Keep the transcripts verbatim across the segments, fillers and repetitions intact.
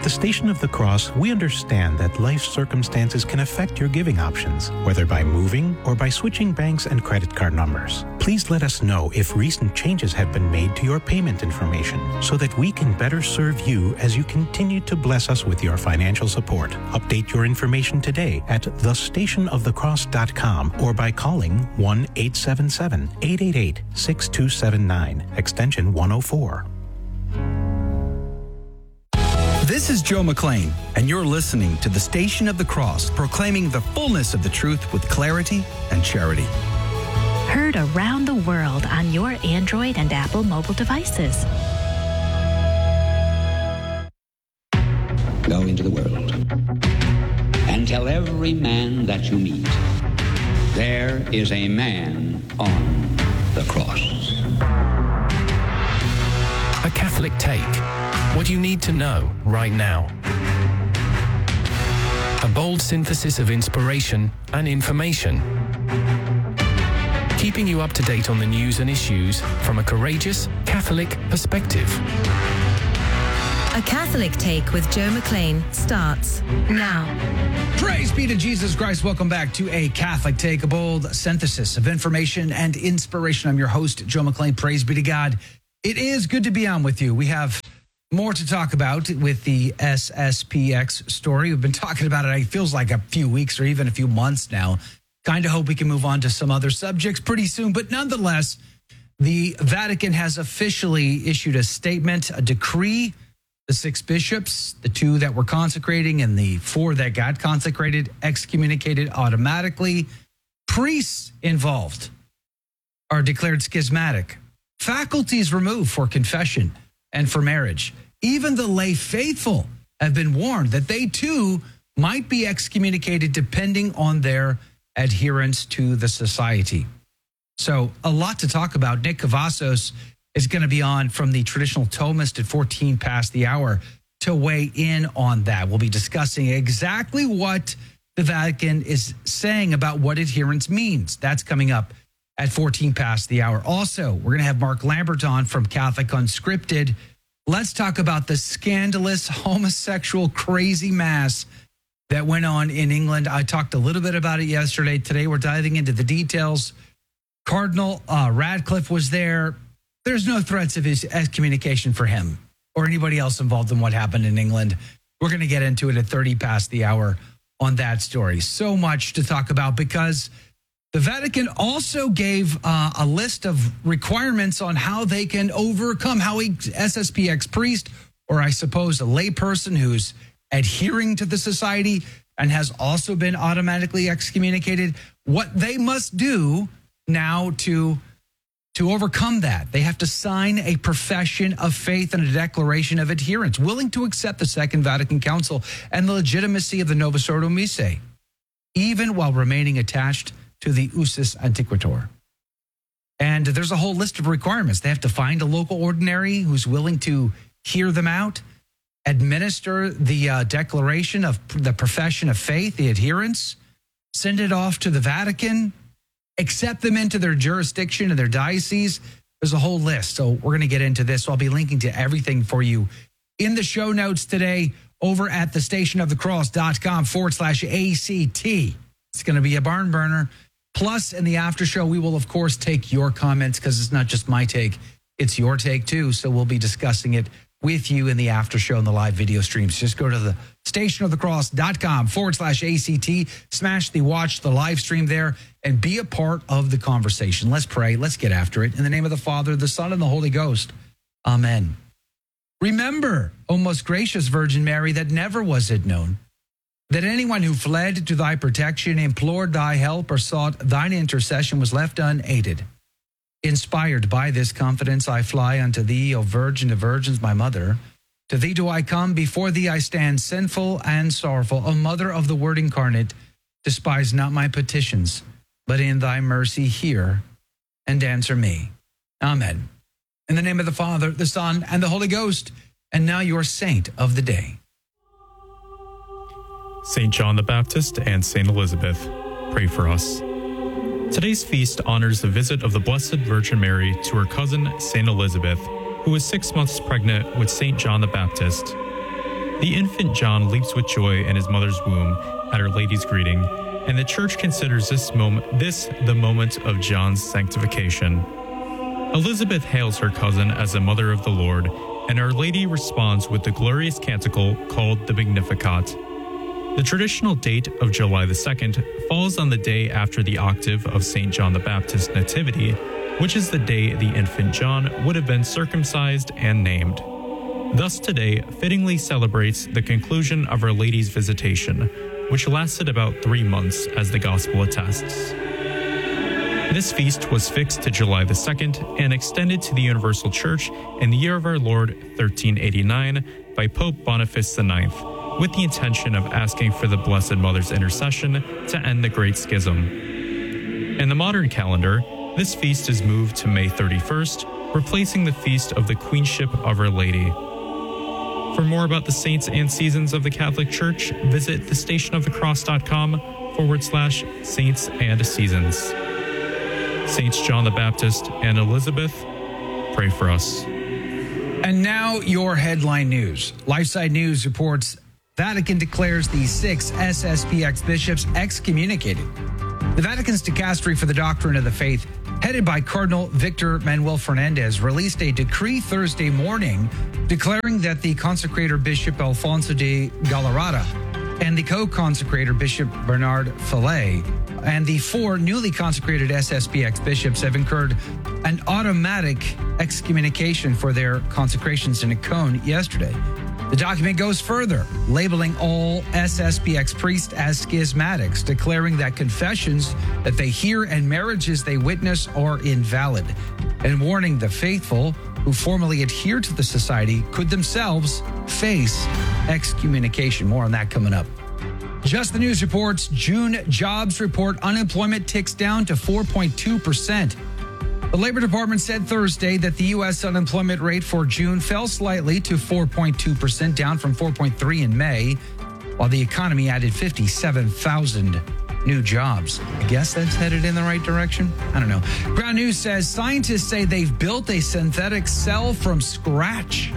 the Station of the Cross, we understand that life circumstances can affect your giving options, whether by moving or by switching banks and credit card numbers. Please let us know if recent changes have been made to your payment information so that we can better serve you as you continue to bless us with your financial support. Update your information today at the station of the cross dot com or by calling one eight seven seven, eight eight eight, six two seven nine, extension one oh four. This is Joe McLean, and you're listening to the Station of the Cross, proclaiming the fullness of the truth with clarity and charity. Heard around the world on your Android and Apple mobile devices. Go into the world and tell every man that you meet, there is a man on the cross. A Catholic Take. What you need to know right now. A bold synthesis of inspiration and information. Keeping you up to date on the news and issues from a courageous Catholic perspective. A Catholic Take with Joe McLean starts now. Praise be to Jesus Christ. Welcome back to A Catholic Take, a bold synthesis of information and inspiration. I'm your host, Joe McLean. Praise be to God. It is good to be on with you. We have more to talk about with the S S P X story. We've been talking about it, it feels like a few weeks or even a few months now. Kind of hope we can move on to some other subjects pretty soon. But nonetheless, the Vatican has officially issued a statement, a decree. The six bishops, the two that were consecrating and the four that got consecrated, excommunicated automatically. Priests involved are declared schismatic. Faculties removed for confession and for marriage. Even the lay faithful have been warned that they too might be excommunicated depending on their adherence to the society. So a lot to talk about. Nick Cavazos is going to be on from the traditional Thomist at fourteen past the hour to weigh in on that. We'll be discussing exactly what the Vatican is saying about what adherence means. That's coming up at fourteen past the hour. Also, we're going to have Mark Lambert on from Catholic Unscripted. Let's talk about the scandalous homosexual crazy mass that went on in England. I talked a little bit about it yesterday. Today, we're diving into the details. Cardinal uh, Radcliffe was there. There's no threats of his excommunication for him or anybody else involved in what happened in England. We're going to get into it at thirty past the hour on that story. So much to talk about because the Vatican also gave uh, a list of requirements on how they can overcome, how a S S P X priest, or I suppose a layperson who's adhering to the society and has also been automatically excommunicated, what they must do now to, to overcome that. They have to sign a profession of faith and a declaration of adherence, willing to accept the Second Vatican Council and the legitimacy of the Novus Ordo Missae, even while remaining attached to the Usus Antiquitor. And there's a whole list of requirements. They have to find a local ordinary who's willing to hear them out, administer the uh, declaration of the profession of faith, the adherence, send it off to the Vatican, accept them into their jurisdiction and their diocese. There's a whole list. So we're going to get into this. So I'll be linking to everything for you in the show notes today over at the stationofthecross.com forward slash ACT. It's going to be a barn burner. Plus, in the after show, we will, of course, take your comments because it's not just my take. It's your take, too. So we'll be discussing it with you in the after show and the live video streams. Just go to the stationofthecross.com forward slash ACT, smash the watch, the live stream there, and be a part of the conversation. Let's pray. Let's get after it. In the name of the Father, the Son, and the Holy Ghost. Amen. Remember, O most gracious Virgin Mary, that never was it known that anyone who fled to thy protection, implored thy help, or sought thine intercession was left unaided. Inspired by this confidence, I fly unto thee, O Virgin of Virgins, my mother. To thee do I come, before thee I stand sinful and sorrowful. O Mother of the Word incarnate, despise not my petitions, but in thy mercy hear and answer me. Amen. In the name of the Father, the Son, and the Holy Ghost, and now your saint of the day. Saint John the Baptist and Saint Elizabeth, pray for us. Today's feast honors the visit of the Blessed Virgin Mary to her cousin, Saint Elizabeth, who was six months pregnant with Saint John the Baptist. The infant John leaps with joy in his mother's womb at Our Lady's greeting, and the Church considers this moment this the moment of John's sanctification. Elizabeth hails her cousin as the Mother of the Lord, and Our Lady responds with the glorious canticle called the Magnificat. The traditional date of July the second falls on the day after the octave of Saint John the Baptist's nativity, which is the day the infant John would have been circumcised and named. Thus today fittingly celebrates the conclusion of Our Lady's visitation, which lasted about three months, as the Gospel attests. This feast was fixed to July the second and extended to the Universal Church in the year of our Lord, thirteen eighty-nine, by Pope Boniface the ninth, with the intention of asking for the Blessed Mother's intercession to end the Great Schism. In the modern calendar, this feast is moved to May thirty-first, replacing the feast of the Queenship of Our Lady. For more about the saints and seasons of the Catholic Church, visit thestationofthecross.com forward slash saints and seasons. Saints John the Baptist and Elizabeth, pray for us. And now your headline news. LifeSide News reports Vatican declares the six S S P X bishops excommunicated. The Vatican's dicastery for the doctrine of the faith, headed by Cardinal Victor Manuel Fernandez, released a decree Thursday morning declaring that the consecrator Bishop Alfonso de Galarrada and the co-consecrator Bishop Bernard Fillet and the four newly consecrated S S P X bishops have incurred an automatic excommunication for their consecrations in Icone yesterday. The document goes further, labeling all S S P X priests as schismatics, declaring that confessions that they hear and marriages they witness are invalid, and warning the faithful who formally adhere to the society could themselves face excommunication. More on that coming up. Just the News reports June jobs report unemployment ticks down to four point two percent. The Labor Department said Thursday that the U S unemployment rate for June fell slightly to four point two percent, down from four point three in May, while the economy added fifty-seven thousand new jobs. I guess that's headed in the right direction? I don't know. Ground News says scientists say they've built a synthetic cell from scratch.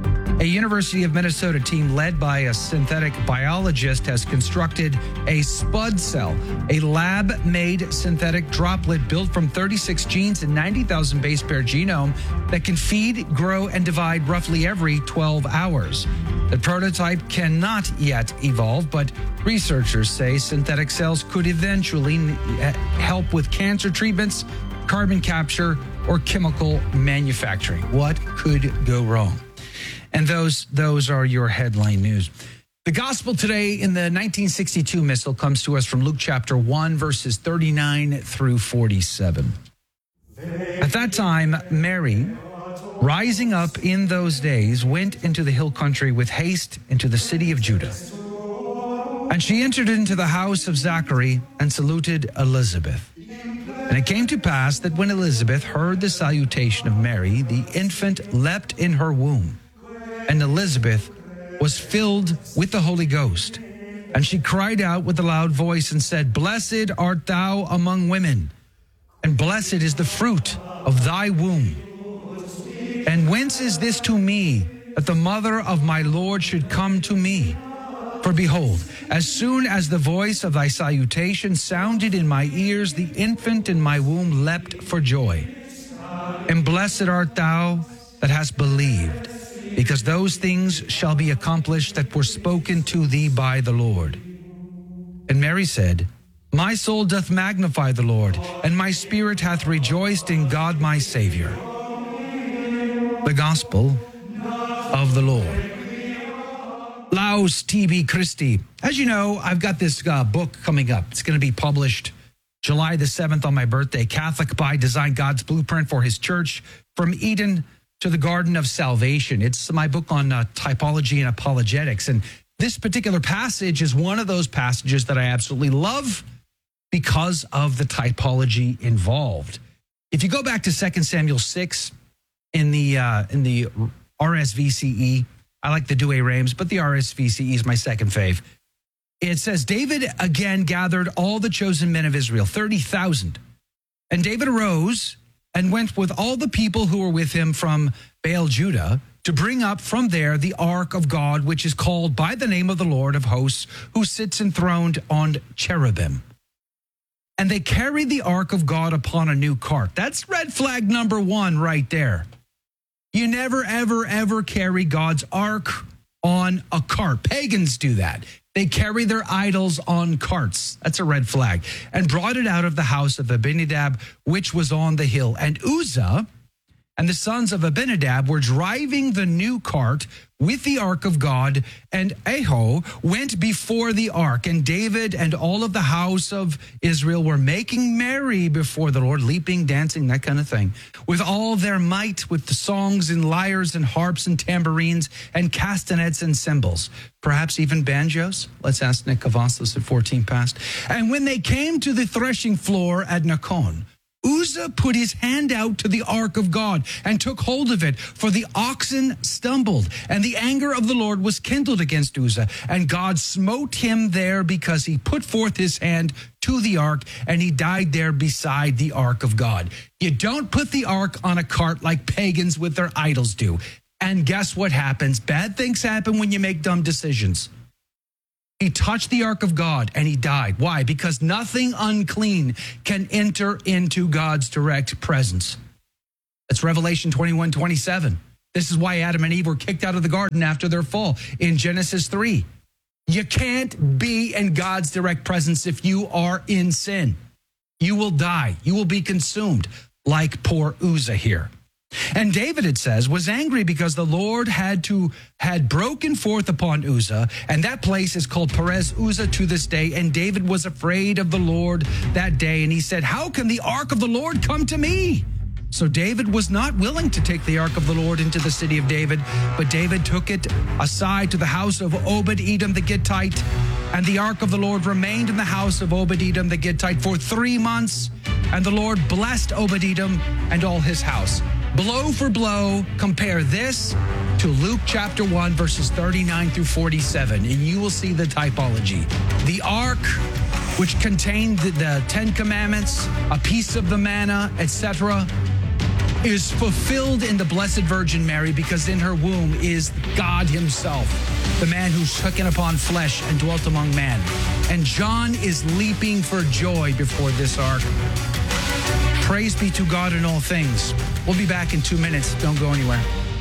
A University of Minnesota team led by a synthetic biologist has constructed a spud cell, a lab-made synthetic droplet built from thirty-six genes and ninety thousand base pair genome that can feed, grow, and divide roughly every twelve hours. The prototype cannot yet evolve, but researchers say synthetic cells could eventually help with cancer treatments, carbon capture, or chemical manufacturing. What could go wrong? And those those are your headline news. The gospel today in the nineteen sixty-two missal comes to us from Luke chapter one, verses thirty-nine through forty-seven. At that time, Mary, rising up in those days, went into the hill country with haste into the city of Judah. And she entered into the house of Zachary and saluted Elizabeth. And it came to pass that when Elizabeth heard the salutation of Mary, the infant leapt in her womb. And Elizabeth was filled with the Holy Ghost. And she cried out with a loud voice and said, Blessed art thou among women, and blessed is the fruit of thy womb. And whence is this to me, that the mother of my Lord should come to me? For behold, as soon as the voice of thy salutation sounded in my ears, the infant in my womb leapt for joy. And blessed art thou that hast believed, because those things shall be accomplished that were spoken to thee by the Lord. And Mary said, My soul doth magnify the Lord, and my spirit hath rejoiced in God my Savior. The Gospel of the Lord. Laus Tibi Christi. As you know, I've got this uh, book coming up. It's going to be published July the seventh on my birthday. Catholic by Design, God's Blueprint for His Church, From Eden to the Garden of Salvation. It's my book on uh, typology and apologetics. And this particular passage is one of those passages that I absolutely love because of the typology involved. If you go back to Second Samuel six in the uh, in the R S V C E, I like the Douay Rheims, but the R S V C E is my second fave. It says, David again gathered all the chosen men of Israel, thirty thousand. And David arose and went with all the people who were with him from Baal Judah to bring up from there the ark of God, which is called by the name of the Lord of hosts, who sits enthroned on cherubim. And they carried the ark of God upon a new cart. That's red flag number one right there. You never, ever, ever carry God's ark on a cart. Pagans do that. They carry their idols on carts. That's a red flag. And brought it out of the house of Abinadab, which was on the hill. And Uzzah and the sons of Abinadab were driving the new cart with the ark of God, and Aho went before the ark, and David and all of the house of Israel were making merry before the Lord, leaping, dancing, that kind of thing, with all their might, with the songs and lyres and harps and tambourines and castanets and cymbals, perhaps even banjos. Let's ask Nick Cavazos at fourteen past. And when they came to the threshing floor at Nakon, Uzzah put his hand out to the ark of God and took hold of it, for the oxen stumbled, and the anger of the Lord was kindled against Uzzah, and God smote him there because he put forth his hand to the ark, and he died there beside the ark of God. You don't put the ark on a cart like pagans with their idols do. And guess what happens? Bad things happen when you make dumb decisions. He touched the ark of God and he died. Why? Because nothing unclean can enter into God's direct presence. That's Revelation twenty-one twenty-seven. This is why Adam and Eve were kicked out of the garden after their fall in Genesis three. You can't be in God's direct presence if you are in sin. You will die. You will be consumed like poor Uzzah here. And David, it says, was angry because the Lord had to had broken forth upon Uzzah, and that place is called Perez Uzzah to this day. And David was afraid of the Lord that day, and he said, "How can the ark of the Lord come to me?" So David was not willing to take the ark of the Lord into the city of David, but David took it aside to the house of Obed-Edom the Gittite, and the ark of the Lord remained in the house of Obed-Edom the Gittite for three months, and the Lord blessed Obed-Edom and all his house. Blow for blow, compare this to Luke chapter one, verses thirty-nine through forty-seven, and you will see the typology. The ark, which contained the, the Ten Commandments, a piece of the manna, et cetera, is fulfilled in the Blessed Virgin Mary, because in her womb is God himself, the man who's taken upon flesh and dwelt among men. And John is leaping for joy before this ark. Praise be to God in all things. We'll be back in two minutes. Don't go anywhere.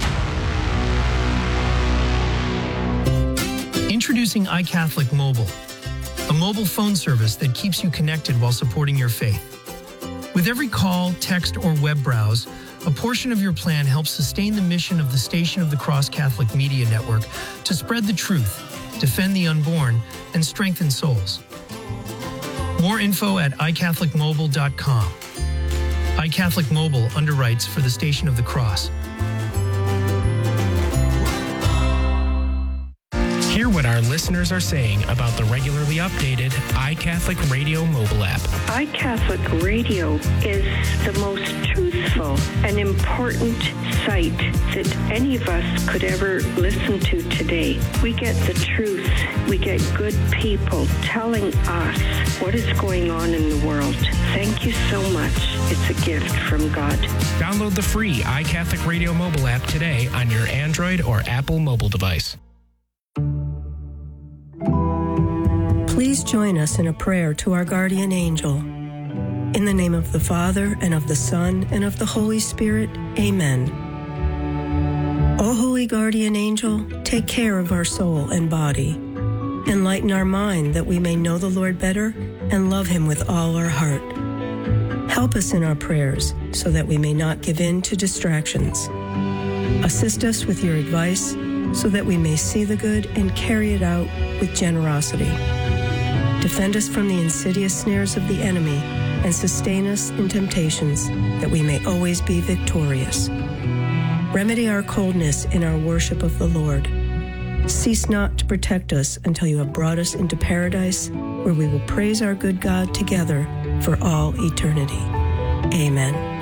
Introducing iCatholic Mobile, a mobile phone service that keeps you connected while supporting your faith. With every call, text, or web browse, a portion of your plan helps sustain the mission of the Station of the Cross Catholic Media Network to spread the truth, defend the unborn, and strengthen souls. More info at i catholic mobile dot com. iCatholic Mobile underwrites for the Station of the Cross. Hear what our listeners are saying about the regularly updated iCatholic Radio mobile app. iCatholic Radio is the most truthful and important site that any of us could ever listen to today. We get the truth. We get good people telling us what is going on in the world. Thank you so much. It's a gift from God. Download the free iCatholic Radio mobile app today on your Android or Apple mobile device. Please join us in a prayer to our guardian angel. In the name of the Father, and of the Son, and of the Holy Spirit, amen. O holy guardian angel, take care of our soul and body. Enlighten our mind that we may know the Lord better and love him with all our heart. Help us in our prayers so that we may not give in to distractions. Assist us with your advice so that we may see the good and carry it out with generosity. Defend us from the insidious snares of the enemy and sustain us in temptations that we may always be victorious. Remedy our coldness in our worship of the Lord. Cease not to protect us until you have brought us into paradise, where we will praise our good God together for all eternity. Amen.